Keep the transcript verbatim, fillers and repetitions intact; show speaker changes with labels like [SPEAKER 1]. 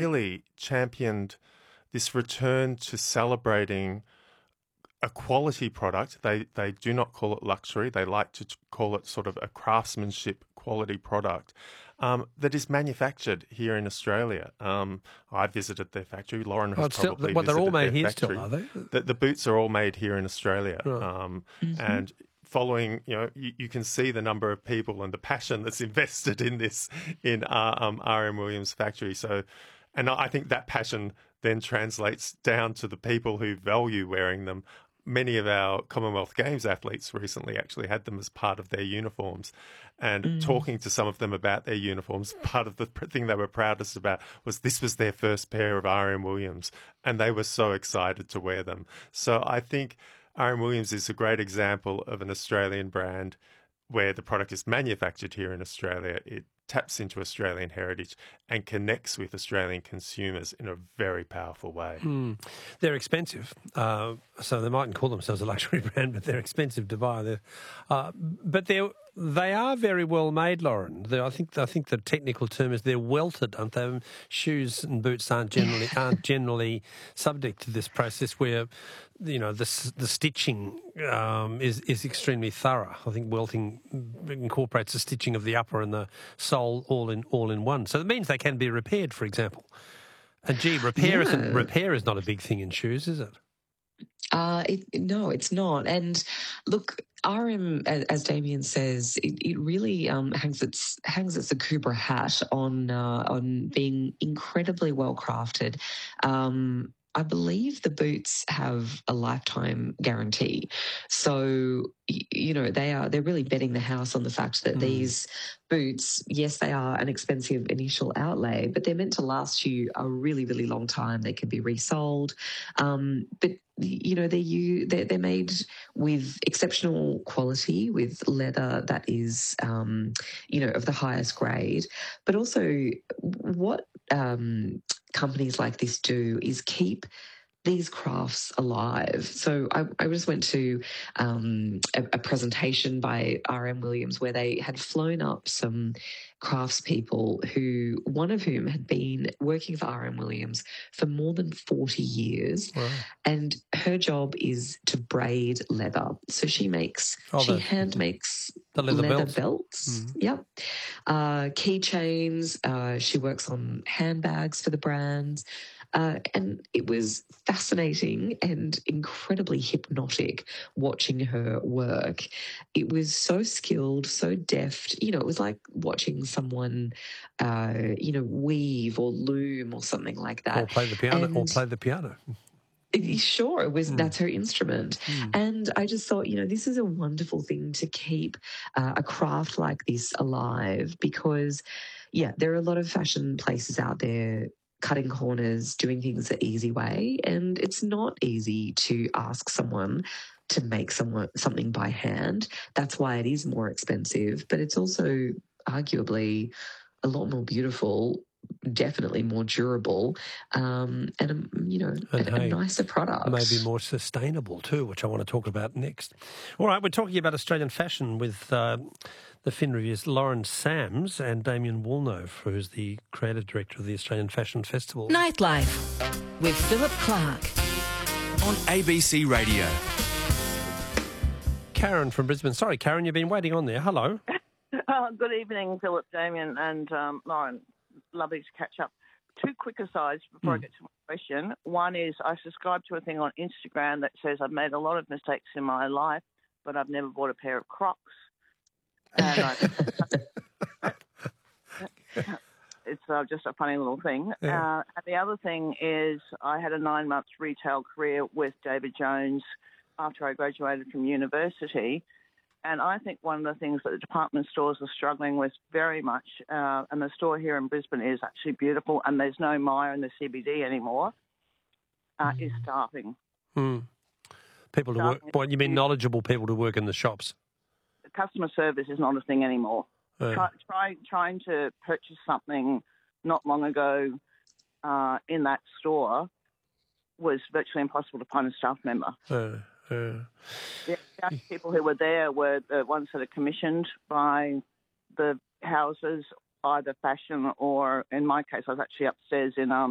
[SPEAKER 1] really championed this return to celebrating a quality product. They they do not call it luxury. They like to call it sort of a craftsmanship quality product um, that is manufactured here in Australia. Um, I visited their factory. Lauren has
[SPEAKER 2] Oh, still,
[SPEAKER 1] probably
[SPEAKER 2] well, they're all
[SPEAKER 1] visited
[SPEAKER 2] made
[SPEAKER 1] their
[SPEAKER 2] here
[SPEAKER 1] factory.
[SPEAKER 2] still, are they?
[SPEAKER 1] The, the boots are all made here in Australia.
[SPEAKER 2] Right.
[SPEAKER 1] Um,
[SPEAKER 3] Mm-hmm.
[SPEAKER 1] And following, you know, you, you can see the number of people and the passion that's invested in this in uh, um, R M Williams factory. So, and I think that passion then translates down to the people who value wearing them. Many of our Commonwealth Games athletes recently actually had them as part of their uniforms. And
[SPEAKER 3] Mm.
[SPEAKER 1] talking to some of them about their uniforms, part of the pr- thing they were proudest about was this was their first pair of R M Williams, and they were so excited to wear them. So I think R M Williams is a great example of an Australian brand where the product is manufactured here in Australia. It taps into Australian heritage and connects with Australian consumers in a very powerful way.
[SPEAKER 2] Mm. They're expensive, uh, so they mightn't call themselves a luxury brand, but they're expensive to buy. They're, uh, but they're they are very well made, Lauren. They're, I think I think the technical term is they're welted, aren't they? Shoes and boots aren't generally aren't generally subject to this process where, you know, the the stitching um, is is extremely thorough. I think welting incorporates the stitching of the upper and the sole all in all in one. So it means they can be repaired, for example. And gee, repair
[SPEAKER 3] Yeah.
[SPEAKER 2] isn't repair is not a big thing in shoes, is it?
[SPEAKER 3] Uh, it, no, it's not. And look, R M, as, as Damien says, it, it really um, hangs its hangs its Akubra hat on uh, on being incredibly well crafted. Um, I believe the boots have a lifetime guarantee, so you know they are they're really betting the house on the fact that mm. these boots, yes, they are an expensive initial outlay, but they're meant to last you a really really long time. They can be resold, um, but you know they're you they're, they're made with exceptional quality, with leather that is um, you know of the highest grade, but also what um, companies like this do is keep these crafts alive. So I, I just went to um, a, a presentation by R M Williams where they had flown up some craftspeople who, one of whom had been working for R M Williams for more than forty years.
[SPEAKER 2] Wow.
[SPEAKER 3] And her job is to braid leather. So she makes,
[SPEAKER 2] oh,
[SPEAKER 3] she
[SPEAKER 2] the,
[SPEAKER 3] hand makes
[SPEAKER 2] the leather,
[SPEAKER 3] leather
[SPEAKER 2] belts.
[SPEAKER 3] belts.
[SPEAKER 2] Mm-hmm.
[SPEAKER 3] Yep. Uh, keychains. Uh, she works on handbags for the brands. Uh, and it was fascinating and incredibly hypnotic watching her work. It was so skilled, so deft. You know, it was like watching someone, uh, you know, weave or loom or something like that.
[SPEAKER 2] Or play the piano.
[SPEAKER 3] And
[SPEAKER 2] or play the piano.
[SPEAKER 3] Sure, it was. Mm. That's her instrument,
[SPEAKER 2] mm.
[SPEAKER 3] and I just thought, you know, this is a wonderful thing to keep uh, a craft like this alive because, yeah, there are a lot of fashion places out there cutting corners, doing things the easy way, and it's not easy to ask someone to make someone something by hand. That's why it is more expensive, but it's also arguably a lot more beautiful, definitely more durable, um, and a, you know,
[SPEAKER 2] and
[SPEAKER 3] a,
[SPEAKER 2] hey,
[SPEAKER 3] a nicer product.
[SPEAKER 2] Maybe more sustainable too, which I want to talk about next. All right, we're talking about Australian fashion with uh, the Fin Review's Lauren Sams and Damien Woolnough, who's the creative director of the Australian Fashion Festival.
[SPEAKER 4] Nightlife with Philip Clark
[SPEAKER 5] on A B C Radio.
[SPEAKER 2] Karen from Brisbane. Sorry, Karen, you've been waiting on there. Hello.
[SPEAKER 6] Oh, good evening, Philip, Damien and um, Lauren. Lovely to catch up. Two quick asides before mm. I get to my question. One is I subscribe to a thing on Instagram that says I've made a lot of mistakes in my life, but I've never bought a pair of Crocs. And I, it's uh, just a funny little thing.
[SPEAKER 2] Yeah.
[SPEAKER 6] Uh, and the other thing is I had a nine-month retail career with David Jones after I graduated from university. And I think one of the things that the department stores are struggling with very much, uh, and the store here in Brisbane is actually beautiful, and there's no Myer in the C B D anymore, uh, mm. is staffing.
[SPEAKER 2] Mm. People to staffing work. What you mean, knowledgeable people to work in the shops?
[SPEAKER 6] Customer service is not a thing anymore. Uh. Try, try trying to purchase something not long ago uh, in that store was virtually impossible to find a staff member.
[SPEAKER 2] Uh. Uh,
[SPEAKER 6] the young people who were there were the ones that are commissioned by the houses, either fashion or, in my case, I was actually upstairs in um,